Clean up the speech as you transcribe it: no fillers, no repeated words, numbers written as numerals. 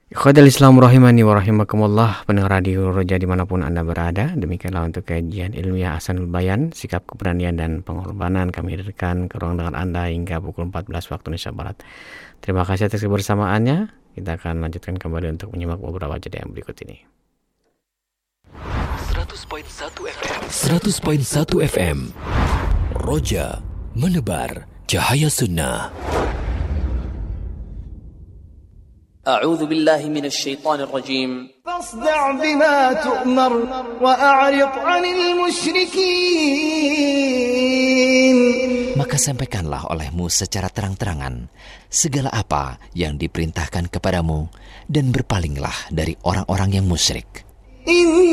Ikhwatal Islam rahimani wa rahimakumullah, pendengar radio Roja dimanapun Anda berada. Demikianlah untuk kajian ilmiah Ahsanul Bayan, sikap keberanian dan pengorbanan kami hadirkan ke ruang dengar Anda hingga pukul 14 waktu Indonesia Barat. Terima kasih atas kebersamaannya. Kita akan lanjutkan kembali untuk menyimak beberapa jeda yang berikut ini. 100.1 FM 100.1 FM Roja menebar cahaya sunnah. أعوذ بالله من الشيطان الرجيم فاصدع بما تؤمر وأعرض عن المشركين. Maka sampaikanlah olehmu secara terang-terangan segala apa yang diperintahkan kepadamu dan berpalinglah dari orang-orang yang musyrik.